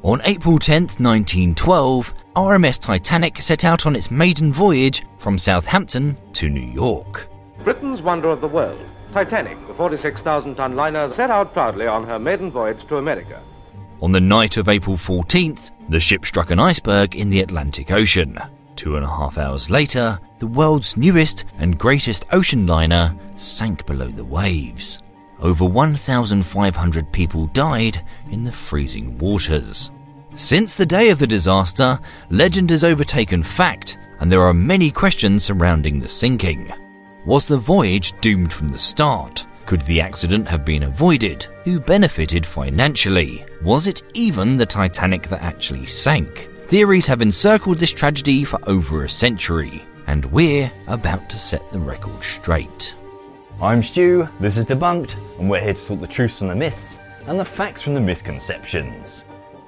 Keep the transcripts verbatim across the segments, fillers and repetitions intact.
On April tenth, nineteen twelve, R M S Titanic set out on its maiden voyage from Southampton to New York. Britain's wonder of the world, Titanic, the forty-six thousand ton liner, set out proudly on her maiden voyage to America. On the night of April fourteenth, the ship struck an iceberg in the Atlantic Ocean. Two and a half hours later, the world's newest and greatest ocean liner sank below the waves. Over one thousand five hundred people died in the freezing waters. Since the day of the disaster, legend has overtaken fact, and there are many questions surrounding the sinking. Was the voyage doomed from the start? Could the accident have been avoided? Who benefited financially? Was it even the Titanic that actually sank? Theories have encircled this tragedy for over a century, and we're about to set the record straight. I'm Stu, this is Debunked, and we're here to talk the truths from the myths and the facts from the misconceptions.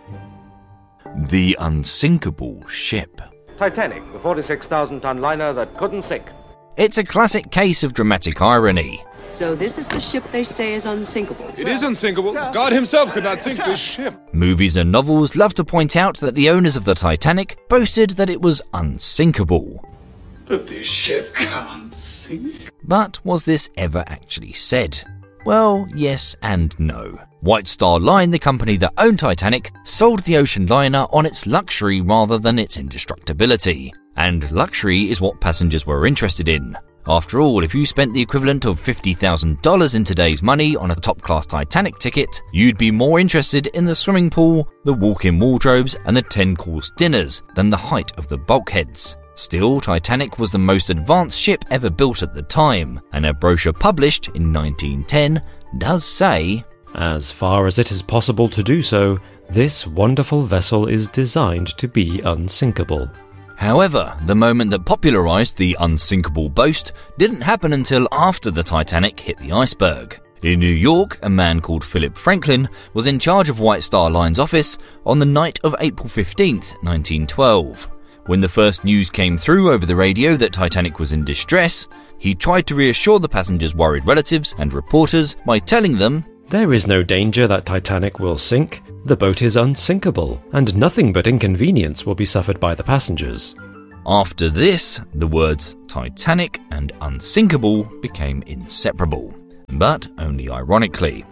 The unsinkable ship. Titanic, the forty-six thousand ton liner that couldn't sink. It's a classic case of dramatic irony. So this is the ship they say is unsinkable. It is unsinkable. God himself could not sink this ship. Movies and novels love to point out that the owners of the Titanic boasted that it was unsinkable. But this ship can't sink. But was this ever actually said? Well, yes and no. White Star Line, the company that owned Titanic, sold the ocean liner on its luxury rather than its indestructibility. And luxury is what passengers were interested in. After all, if you spent the equivalent of fifty thousand dollars in today's money on a top-class Titanic ticket, you'd be more interested in the swimming pool, the walk-in wardrobes, and the ten-course dinners than the height of the bulkheads. Still, Titanic was the most advanced ship ever built at the time, and a brochure published in nineteen ten does say, "As far as it is possible to do so, this wonderful vessel is designed to be unsinkable." However, the moment that popularised the unsinkable boast didn't happen until after the Titanic hit the iceberg. In New York, a man called Philip Franklin was in charge of White Star Line's office on the night of April fifteenth, nineteen twelve. When the first news came through over the radio that Titanic was in distress, he tried to reassure the passengers' worried relatives and reporters by telling them, "There is no danger that Titanic will sink. The boat is unsinkable, and nothing but inconvenience will be suffered by the passengers." After this, the words Titanic and unsinkable became inseparable, but only ironically.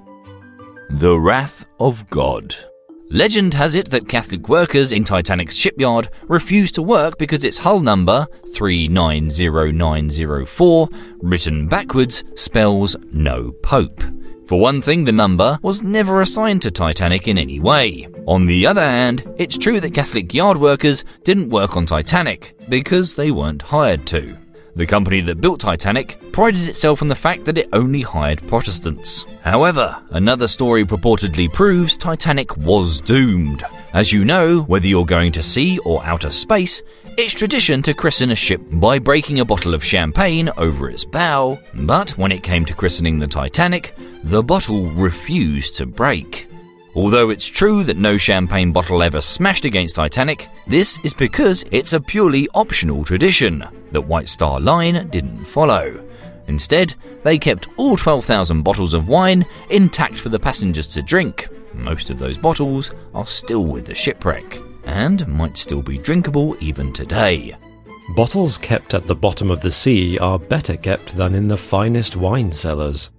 The Wrath of God. Legend has it that Catholic workers in Titanic's shipyard refused to work because its hull number, three nine zero nine zero four, written backwards, spells no Pope. For one thing, the number was never assigned to Titanic in any way. On the other hand, it's true that Catholic yard workers didn't work on Titanic because they weren't hired to. The company that built Titanic prided itself on the fact that it only hired Protestants. However, another story purportedly proves Titanic was doomed. As you know, whether you're going to sea or outer space, it's tradition to christen a ship by breaking a bottle of champagne over its bow, but when it came to christening the Titanic, the bottle refused to break. Although it's true that no champagne bottle ever smashed against Titanic, this is because it's a purely optional tradition that White Star Line didn't follow. Instead, they kept all twelve thousand bottles of wine intact for the passengers to drink. Most of those bottles are still with the shipwreck, and might still be drinkable even today. Bottles kept at the bottom of the sea are better kept than in the finest wine cellars.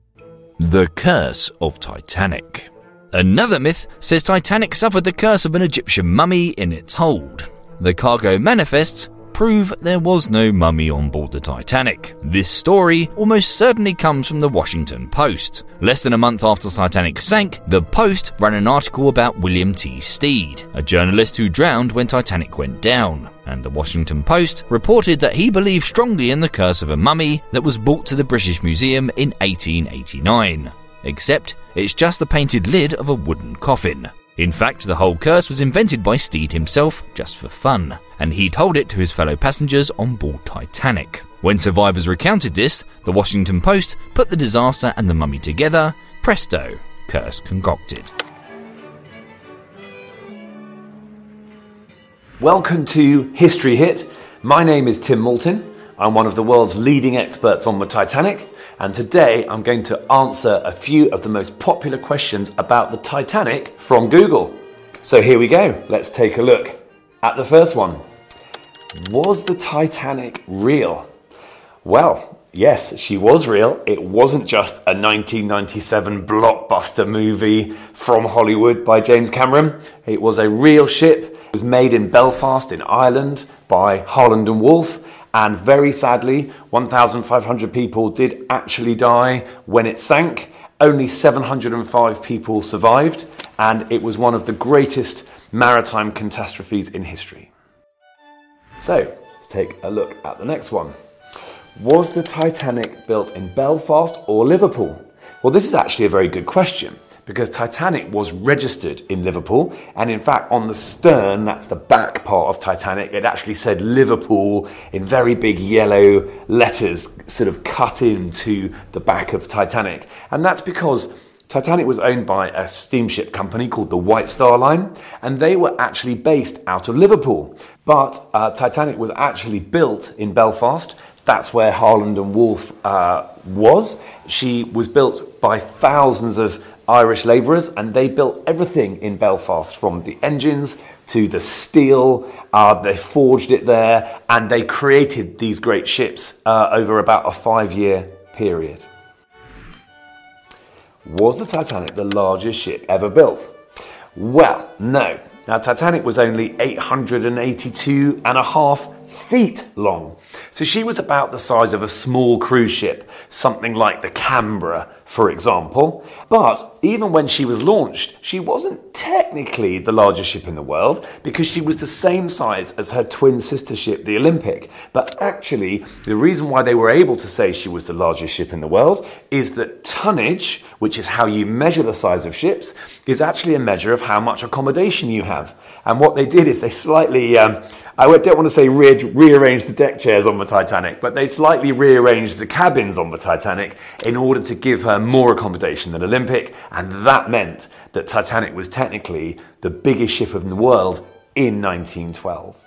The Curse of Titanic. Another myth says Titanic suffered the curse of an Egyptian mummy in its hold. The cargo manifests prove there was no mummy on board the Titanic. This story almost certainly comes from the Washington Post. Less than a month after Titanic sank, the Post ran an article about William T. Stead, a journalist who drowned when Titanic went down. And the Washington Post reported that he believed strongly in the curse of a mummy that was brought to the British Museum in eighteen eighty-nine. Except it's just the painted lid of a wooden coffin. In fact, the whole curse was invented by Stead himself just for fun, and he told it to his fellow passengers on board Titanic. When survivors recounted this, the Washington Post put the disaster and the mummy together. Presto, curse concocted. Welcome to History Hit. My name is Tim Moulton. I'm one of the world's leading experts on the Titanic, and today I'm going to answer a few of the most popular questions about the Titanic from Google. So here we go. Let's take a look at the first one. Was the Titanic real? Well, yes, she was real. It wasn't just a nineteen ninety-seven blockbuster movie from Hollywood by James Cameron. It was a real ship. It was made in Belfast in Ireland by Harland and Wolff. And very sadly, one thousand five hundred people did actually die when it sank. Only seven hundred five people survived. And it was one of the greatest maritime catastrophes in history. So, let's take a look at the next one. Was the Titanic built in Belfast or Liverpool? Well, this is actually a very good question, because Titanic was registered in Liverpool, and in fact on the stern, that's the back part of Titanic, it actually said Liverpool in very big yellow letters sort of cut into the back of Titanic. And that's because Titanic was owned by a steamship company called the White Star Line, and they were actually based out of Liverpool. But uh, Titanic was actually built in Belfast. That's where Harland and Wolff uh, was. She was built by thousands of Irish labourers, and they built everything in Belfast, from the engines to the steel. Uh, they forged it there, and they created these great ships uh, over about a five-year period. Was the Titanic the largest ship ever built? Well, no. Now, Titanic was only eight hundred eighty-two and a half feet long. So she was about the size of a small cruise ship, something like the Canberra, for example. But even when she was launched, she wasn't technically the largest ship in the world, because she was the same size as her twin sister ship, the Olympic. But actually, the reason why they were able to say she was the largest ship in the world is that tonnage, which is how you measure the size of ships, is actually a measure of how much accommodation you have. And what they did is they slightly, um, I don't want to say re- rearranged the deck chairs on the Titanic, but they slightly rearranged the cabins on the Titanic in order to give her more accommodation than Olympic, and that meant that Titanic was technically the biggest ship in the world in nineteen twelve.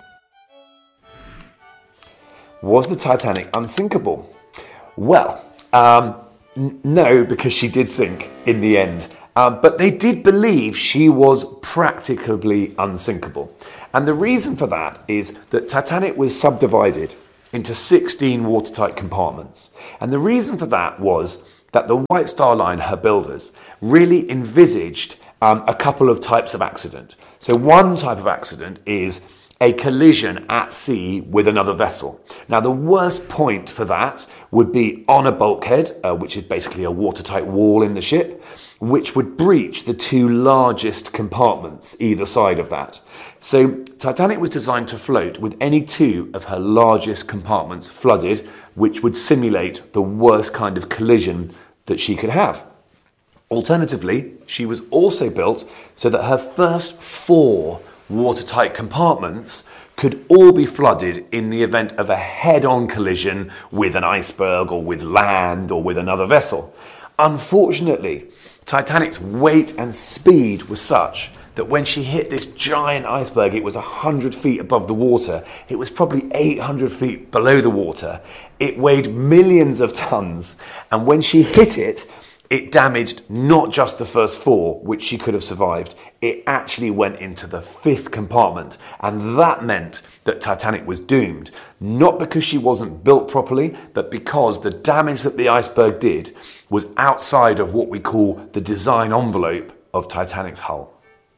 Was the Titanic unsinkable? Well, um, n- no, because she did sink in the end. Um, but they did believe she was practically unsinkable. And the reason for that is that Titanic was subdivided into sixteen watertight compartments. And the reason for that was that the White Star Line, her builders, really envisaged um, a couple of types of accident. So one type of accident is a collision at sea with another vessel. Now, the worst point for that would be on a bulkhead, uh, which is basically a watertight wall in the ship, which would breach the two largest compartments either side of that. So Titanic was designed to float with any two of her largest compartments flooded, which would simulate the worst kind of collision that she could have. Alternatively, she was also built so that her first four watertight compartments could all be flooded in the event of a head-on collision with an iceberg or with land or with another vessel. Unfortunately, Titanic's weight and speed was such that when she hit this giant iceberg, it was one hundred feet above the water. It was probably eight hundred feet below the water. It weighed millions of tons, and when she hit it, it damaged not just the first four, which she could have survived. It actually went into the fifth compartment, and that meant that Titanic was doomed, not because she wasn't built properly, but because the damage that the iceberg did was outside of what we call the design envelope of Titanic's hull.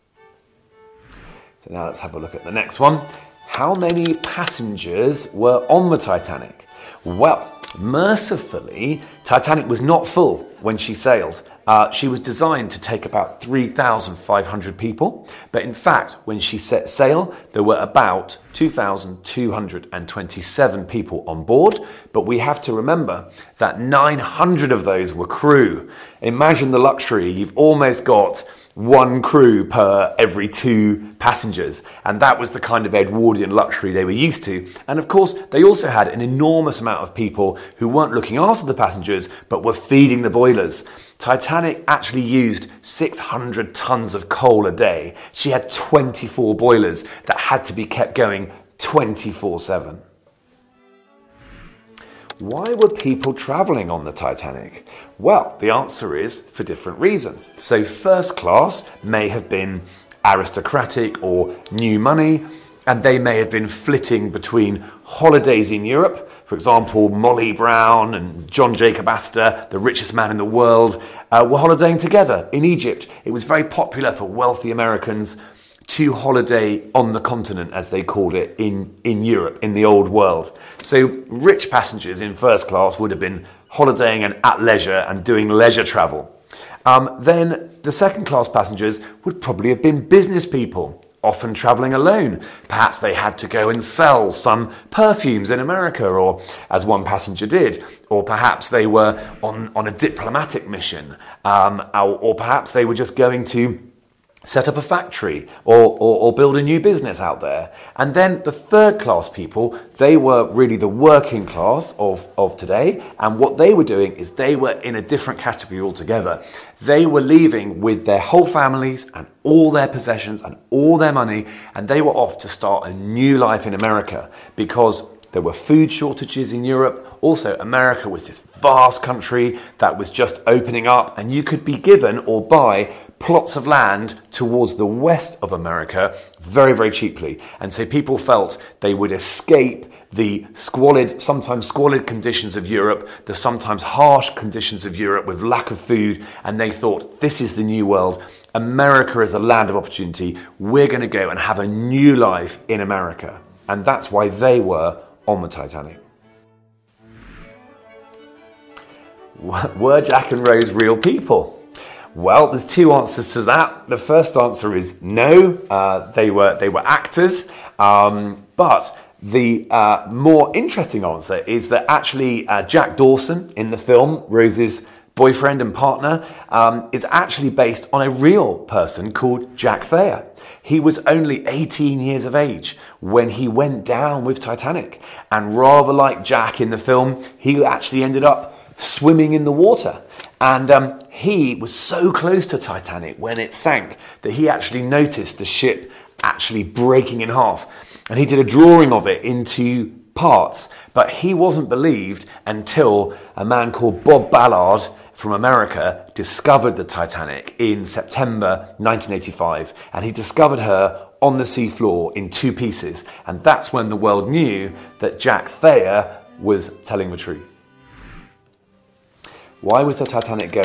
So now let's have a look at the next one. How many passengers were on the Titanic? Well, mercifully, Titanic was not full when she sailed. Uh, she was designed to take about three thousand five hundred people, but in fact, when she set sail, there were about two thousand two hundred twenty-seven people on board, but we have to remember that nine hundred of those were crew. Imagine the luxury, you've almost got one crew per every two passengers, and that was the kind of Edwardian luxury they were used to. And of course, they also had an enormous amount of people who weren't looking after the passengers, but were feeding the boilers. Titanic actually used six hundred tons of coal a day. She had twenty-four boilers that had to be kept going twenty-four seven. Why were people travelling on the Titanic? Well, the answer is for different reasons. So first class may have been aristocratic or new money, and they may have been flitting between holidays in Europe. For example, Molly Brown and John Jacob Astor, the richest man in the world, uh, were holidaying together in Egypt. It was very popular for wealthy Americans to holiday on the continent, as they called it, in, in Europe, in the old world. So rich passengers in first class would have been holidaying and at leisure and doing leisure travel. Um, then the second class passengers would probably have been business people, often travelling alone. Perhaps they had to go and sell some perfumes in America, or as one passenger did, or perhaps they were on, on a diplomatic mission, um, or, or perhaps they were just going to set up a factory or, or, or build a new business out there. And then the third class people, they were really the working class of, of today. And what they were doing is they were in a different category altogether. They were leaving with their whole families and all their possessions and all their money, and they were off to start a new life in America, because there were food shortages in Europe. Also, America was this vast country that was just opening up, and you could be given or buy plots of land towards the west of America very, very cheaply. And so people felt they would escape the squalid, sometimes squalid conditions of Europe, the sometimes harsh conditions of Europe with lack of food, and they thought, this is the new world. America is the land of opportunity. We're going to go and have a new life in America. And that's why they were on the Titanic. Were Jack and Rose real people? Well, there's two answers to that. The first answer is no. Uh, they were they were actors. Um, but the uh, more interesting answer is that actually uh, Jack Dawson in the film, Rose's boyfriend and partner, um, is actually based on a real person called Jack Thayer. He was only eighteen years of age when he went down with Titanic. And rather like Jack in the film, he actually ended up swimming in the water. And um, he was so close to Titanic when it sank that he actually noticed the ship actually breaking in half. And he did a drawing of it into parts. But he wasn't believed until a man called Bob Ballard from America discovered the Titanic in September nineteen eighty-five. And he discovered her on the seafloor in two pieces. And that's when the world knew that Jack Thayer was telling the truth. Why was the Titanic going